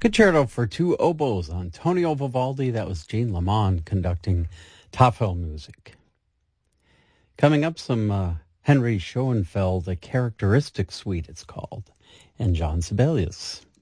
Concerto for two oboes, Antonio Vivaldi. That was Jean Lamond conducting Tafel music. Coming up, some Henry Schoenfeld, a characteristic suite it's called, and John Sibelius.